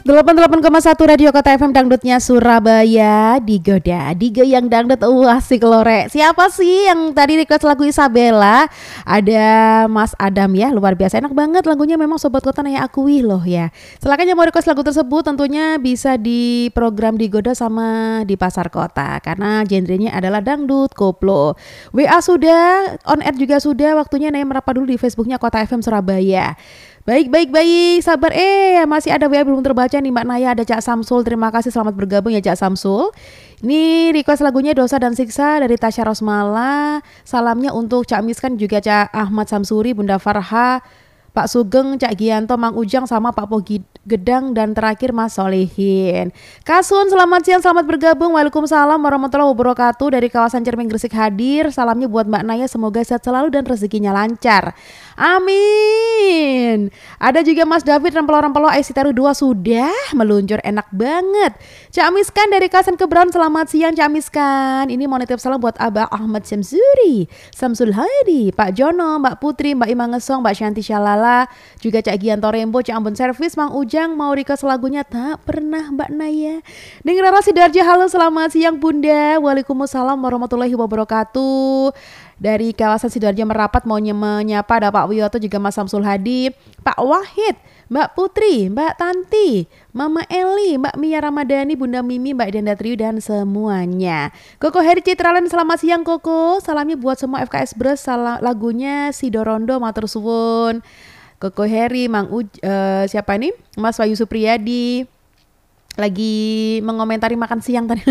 88,1 Radio Kota FM Dangdutnya Surabaya. Digo yang dangdut asik lore. Siapa sih yang tadi request lagu Isabella? Ada Mas Adam ya, luar biasa enak banget lagunya, memang Sobat Kota naya akui loh ya. Silakan yang mau request lagu tersebut tentunya bisa di program Digoda sama di Pasar Kota, karena genrenya adalah dangdut koplo. WA sudah, on air juga sudah, waktunya naya merapat dulu di Facebooknya Kota FM Surabaya. Baik, sabar. Masih ada WA belum terbaca nih Mbak Naya, ada Cak Samsul. Terima kasih, selamat bergabung ya Cak Samsul. Ini request lagunya Dosa dan Siksa dari Tasya Rosmala. Salamnya untuk Cak Miskan, juga Cak Ahmad Samsuri, Bunda Farha, Pak Sugeng, Cak Gianto, Mang Ujang, sama Pak Pogi Gedang, dan terakhir Mas Solihin. Kasun, selamat siang, selamat bergabung. Waalaikumsalam warahmatullahi wabarakatuh. Dari kawasan Cermeng Gresik hadir. Salamnya buat Mbak Naya, semoga sehat selalu dan rezekinya lancar. Amin. Ada juga Mas David, rempelo-rempelo IC Teru 2 sudah meluncur, enak banget. Cak Miskan dari Kasan Kebron, selamat siang Cak Miskan. Ini mau nitip salam buat Abah Ahmad Syamsuri, Samsul Hadi, Pak Jono, Mbak Putri, Mbak Ima Ngesong, Mbak Shanti Shalala, juga Cak Gianto Rembo, Cak Ambon Servis, Mang Ujang. Mau request lagunya Tak Pernah Mbak Naya. Dengan Rara Sidarja, halo selamat siang Bunda. Waalaikumsalam warahmatullahi wabarakatuh. Dari kawasan Sidoarjo merapat mau menyapa ada Pak Wiyoto, juga Mas Samsul Hadi, Pak Wahid, Mbak Putri, Mbak Tanti, Mama Eli, Mbak Mia Ramadhani, Bunda Mimi, Mbak Denda Triu, dan semuanya. Koko Heri Citraland, selamat siang Koko. Salamnya buat semua FKS Bres, lagunya Sidorondo, matur suwun. Koko Heri, siapa ini? Mas Wayu Supriyadi lagi mengomentari makan siang tadi.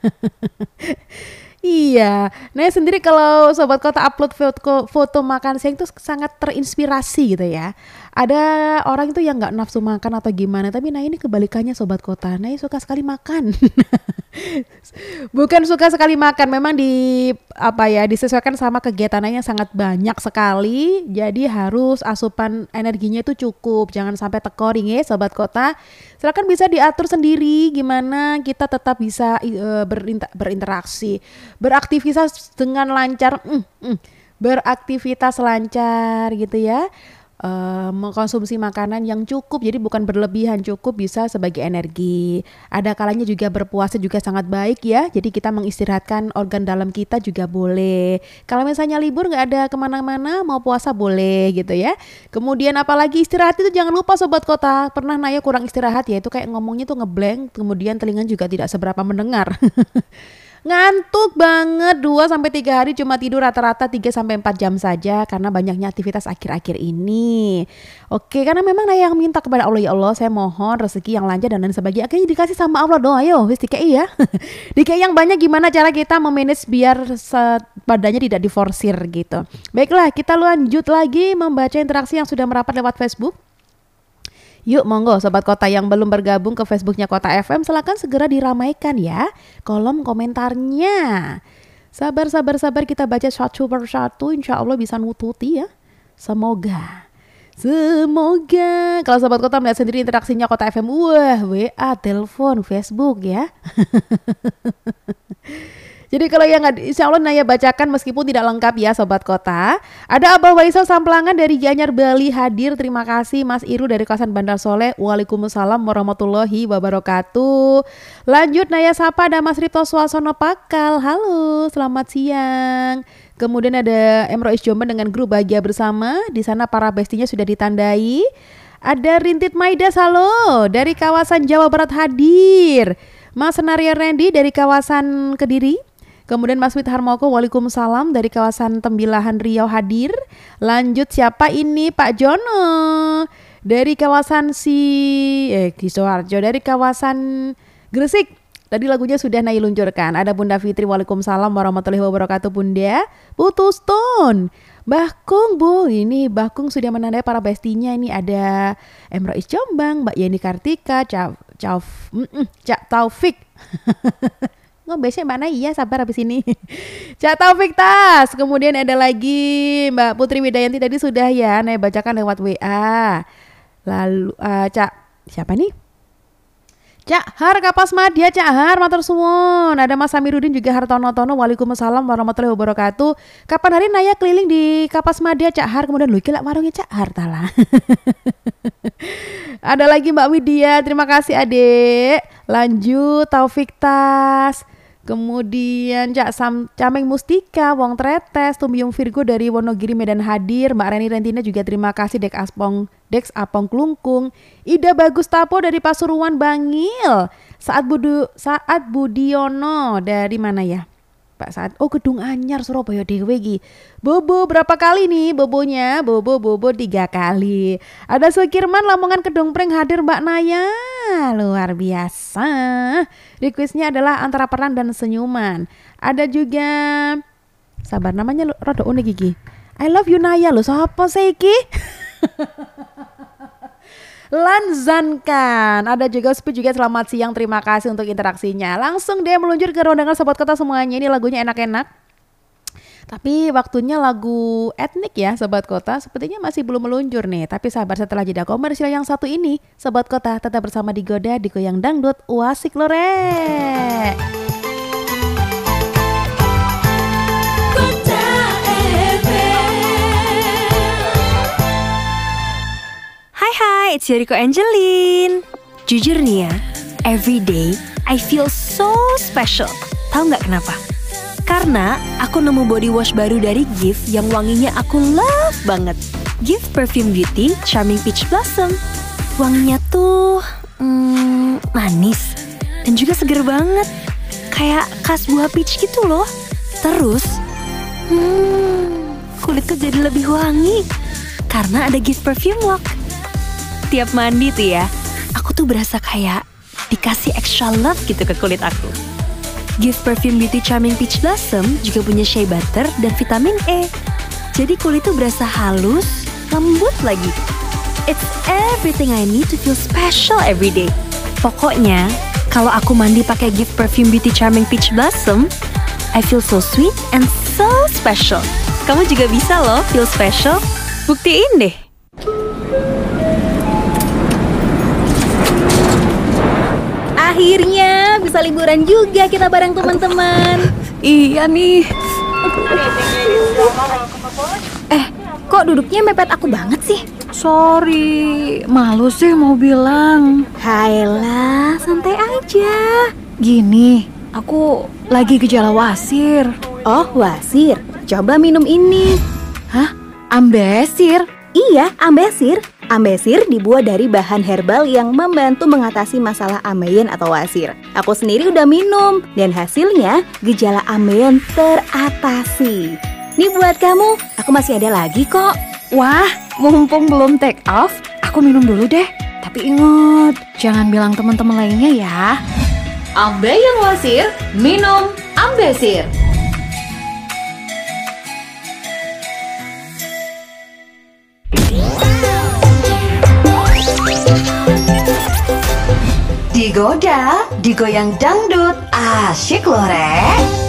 Iya, nah sendiri kalau Sobat Kota upload foto makan siang itu sangat terinspirasi gitu ya. Ada orang itu yang nggak nafsu makan atau gimana, tapi nah ini kebalikannya Sobat Kota, nah suka sekali makan. Bukan suka sekali makan, memang disesuaikan sama kegiatannya yang sangat banyak sekali. Jadi harus asupan energinya itu cukup, jangan sampai tekoring ya Sobat Kota. Silakan bisa diatur sendiri gimana kita tetap bisa berinteraksi, beraktivitas dengan lancar, beraktivitas lancar gitu ya. Mengkonsumsi makanan yang cukup, jadi bukan berlebihan, cukup bisa sebagai energi. Ada kalanya juga berpuasa juga sangat baik ya, jadi kita mengistirahatkan organ dalam kita juga boleh. Kalau misalnya libur nggak ada kemana-mana, mau puasa boleh gitu ya. Kemudian apalagi istirahat itu jangan lupa Sobat Kota. Pernah Naya kurang istirahat ya, itu kayak ngomongnya tuh ngeblank, kemudian telinga juga tidak seberapa mendengar. Ngantuk banget, 2-3 hari cuma tidur rata-rata 3-4 jam saja karena banyaknya aktivitas akhir-akhir ini. Oke, karena memang Naya yang minta kepada Allah, ya Allah saya mohon rezeki yang lancar dan lain sebagainya. Akhirnya dikasih sama Allah dong, ayo wis DKI ya. DKI yang banyak, gimana cara kita memanage biar badannya tidak diforsir gitu. Baiklah, kita lanjut lagi membaca interaksi yang sudah merapat lewat Facebook. Yuk monggo Sobat Kota yang belum bergabung ke Facebooknya Kota FM, silakan segera diramaikan ya kolom komentarnya. Sabar kita baca satu per satu, insya Allah bisa nututi ya. Semoga kalau Sobat Kota melihat sendiri interaksinya Kota FM, wah WA, telepon, Facebook ya. Jadi kalau yang insya Allah Naya bacakan meskipun tidak lengkap ya Sobat Kota. Ada Abah Waisal Samplangan dari Gianyar Bali hadir. Terima kasih Mas Iru dari kawasan Bandar Soleh. Waalaikumsalam warahmatullahi wabarakatuh. Lanjut Naya sapa ada Mas Rito Suasono Pakal. Halo, selamat siang. Kemudian ada Emrois Jombang dengan grup Bahagia Bersama. Di sana para bestinya sudah ditandai. Ada Rintit Maidas, halo, dari kawasan Jawa Barat hadir. Mas Senario Randy dari kawasan Kediri. Kemudian Mas Wit Harmoko, waalaikumsalam, dari kawasan Tembilahan Riau hadir. Lanjut siapa ini? Pak Jono dari kawasan Kisoarjo, dari kawasan Gresik. Tadi lagunya sudah Naya luncurkan. Ada Bunda Fitri, waalaikumsalam warahmatullahi wabarakatuh Bunda. Putus Tun, Bahkung Bu, ini Bahkung sudah menandai para bestinya. Ini ada Emrois Jombang, Mbak Yeni Kartika, Cak Taufik. Biasanya Mbak Naya sabar habis ini. Cak Taufik Tas. Kemudian ada lagi Mbak Putri Widayanti, tadi sudah ya Naya bacakan lewat WA. Lalu siapa nih? Cak Har Kapas Madya, Cak Har matur suwun. Ada Mas Amiruddin juga Hartono-tono. Waalaikumsalam warahmatullahi wabarakatuh. Kapan hari Naya keliling di Kapas Madya, Cak Har. Kemudian lu kira warungnya Cak Har tala. Ada lagi Mbak Widya, terima kasih Adek. Lanjut Taufik Tas. Kemudian Cak Cameng Mustika, Wong Tretes, Tumbiung Virgo dari Wonogiri Medan hadir. Mbak Reni Rentina juga terima kasih. Dex Apong Klungkung. Ida Bagus Tapo dari Pasuruan Bangil. Saat Budiono dari mana ya? Pak Saat. Oh, Gedung Anyar Surabaya Dewe iki. Bobo berapa kali nih bobonya? Bobo 3 kali. Ada Sukirman Lamongan Kedongpreng hadir Mbak Naya. Luar biasa. Requestnya adalah antara peran dan senyuman. Ada juga sabar namanya rada unik iki. I love you Naya lo. Siapa sih iki? Lanzankan. Ada juga Spi juga selamat siang, terima kasih untuk interaksinya. Langsung deh meluncur ke Rondangan Sobat Kota semuanya. Ini lagunya enak-enak, tapi waktunya lagu etnik ya Sobat Kota. Sepertinya masih belum meluncur nih. Tapi sabar, setelah jeda komersial yang satu ini Sobat Kota tetap bersama Digoda di Goyang Dangdut Wasik Lore. Hai, it's Yoriko Angelin. Jujur nih ya, every day I feel so special. Tahu nggak kenapa? Karena aku nemu body wash baru dari Gift yang wanginya aku love banget. Gift Perfume Beauty Charming Peach Blossom. Wanginya tuh manis dan juga seger banget. Kayak khas buah peach gitu loh. Terus, kulitku jadi lebih wangi karena ada Gift Perfume Lock. Tiap mandi tuh ya, aku tuh berasa kayak dikasih extra love gitu ke kulit aku. Gift Perfume Beauty Charming Peach Blossom juga punya shea butter dan vitamin E. Jadi kulit tuh berasa halus, lembut lagi. It's everything I need to feel special every day. Pokoknya, kalau aku mandi pakai Gift Perfume Beauty Charming Peach Blossom, I feel so sweet and so special. Kamu juga bisa loh feel special. Buktiin deh. Akhirnya bisa liburan juga kita bareng teman-teman. Iya nih. Kok duduknya mepet aku banget sih? Sorry, malu sih mau bilang. Hailah, santai aja. Gini, aku lagi gejala wasir. Oh, wasir. Coba minum ini. Hah? Ambesir? Iya, ambesir. Ambesir dibuat dari bahan herbal yang membantu mengatasi masalah ambeien atau wasir. Aku sendiri udah minum dan hasilnya gejala ambeien teratasi. Nih buat kamu, aku masih ada lagi kok. Wah, mumpung belum take off, aku minum dulu deh. Tapi ingat, jangan bilang teman-teman lainnya ya. Ambeien wasir, minum Ambesir. Digoda, digoyang dangdut, asyik loh, Rek.